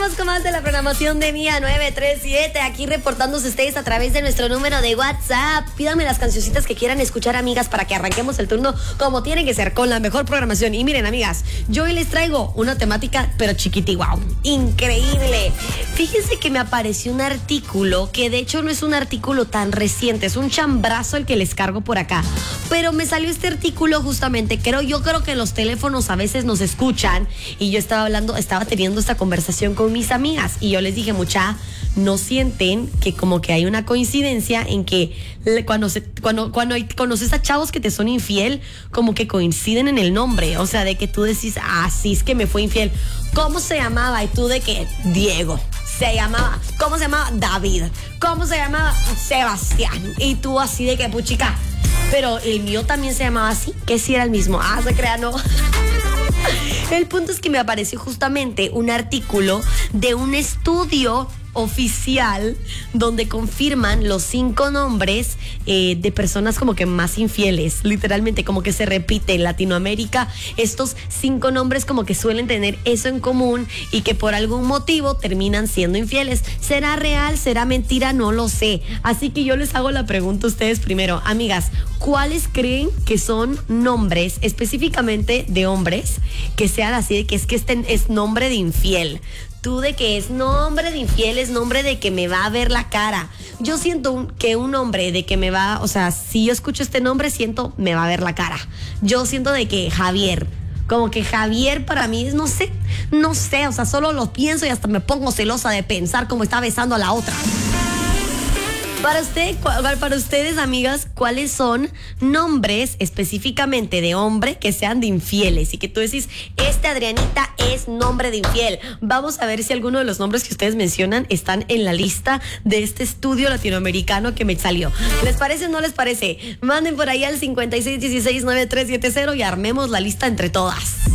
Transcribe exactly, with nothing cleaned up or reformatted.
Continuamos con más de la programación de Mía nueve tres siete, aquí reportándose ustedes a través de nuestro número de WhatsApp. Pídanme las cancioncitas que quieran escuchar, amigas, para que arranquemos el turno como tiene que ser, con la mejor programación. Y miren, amigas, yo hoy les traigo una temática, pero chiquiti, wow, increíble. Fíjense que me apareció un artículo, que de hecho no es un artículo tan reciente, es un chambrazo el que les cargo por acá. Pero me salió este artículo justamente, creo, yo creo que los teléfonos a veces nos escuchan, y yo estaba hablando, estaba teniendo esta conversación con mis amigas, y yo les dije, mucha, no sienten que como que hay una coincidencia en que cuando, se, cuando, cuando conoces a chavos que te son infiel, como que coinciden en el nombre, o sea, de que tú decís, ah, sí, es que me fue infiel. ¿Cómo se llamaba? Y tú de que, Diego. Se llamaba, ¿cómo se llamaba? David. ¿Cómo se llamaba? Sebastián. Y tú así de que, puchica, pero el mío también se llamaba así, que si era el mismo. Ah, se crea, no. El punto es que me apareció justamente un artículo de un estudio oficial donde confirman los cinco nombres eh, de personas como que más infieles, literalmente como que se repite en Latinoamérica. Estos cinco nombres como que suelen tener eso en común y que por algún motivo terminan siendo infieles. ¿Será real? ¿Será mentira? No lo sé. Así que yo les hago la pregunta a ustedes primero, amigas, ¿cuáles creen que son nombres específicamente de hombres que sean así, de que es que este es nombre de infiel? Tú de que es nombre de infiel, es nombre de que me va a ver la cara. Yo siento un, que un nombre de que me va, o sea, si yo escucho este nombre, siento me va a ver la cara. Yo siento de que Javier, como que Javier para mí es, no sé, no sé, o sea, solo lo pienso y hasta me pongo celosa de pensar cómo está besando a la otra. Para usted, para ustedes, amigas, ¿cuáles son nombres específicamente de hombre que sean de infieles? Y que tú decís, este Adrianita es nombre de infiel. Vamos a ver si alguno de los nombres que ustedes mencionan están en la lista de este estudio latinoamericano que me salió. ¿Les parece o no les parece? Manden por ahí al cincuenta y seis dieciséis noventa y tres setenta y armemos la lista entre todas.